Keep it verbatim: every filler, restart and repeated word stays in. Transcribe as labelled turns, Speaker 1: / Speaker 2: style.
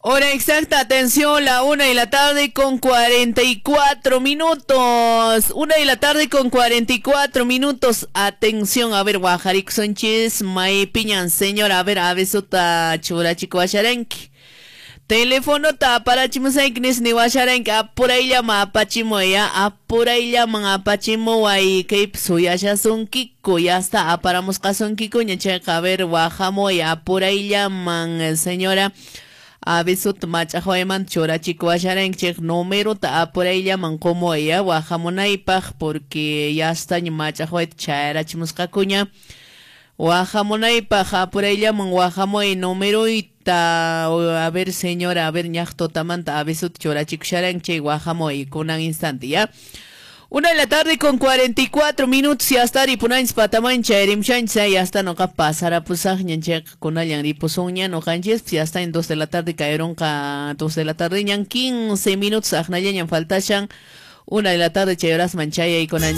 Speaker 1: Hora exacta, atención, la una de la tarde con cuarenta y cuatro minutos. Una de la tarde con cuarenta y cuatro minutos. Atención, a ver, Guajaric Sánchez, May Piñan, señor, a ver, a ver, sota chura chico acharenque. Teléfono ta para chimusaiknis ni washarenque, apura y llama apachimo ya, apura y llaman apachimo guay, que suya ya son kiko, ya está, aparamos cason kiko, ñacheca, a ver, guajamo ya, apura y llaman, señora. A veces macha joeman chora chico asharen check número ta por ella man como ella guajamonaipaj porque ya está ni macha joet chaera chimusca cuña guajamonaipaj por ella man guajamoy número y ta a ver señora a ver ñacto tamanta a veces chora chico sharen che guajamoy con un instante ya. Una de la tarde con cuarenta y cuatro minutos y hasta ripunains patamancha erim chancha y hasta no capaz a pusaj ñanchek con allan ripusoña no canches y hasta en dos de la tarde cayeron ca dos de la tarde ñan quince minutos ajnayan faltashan una de la tarde cheras manchaya y con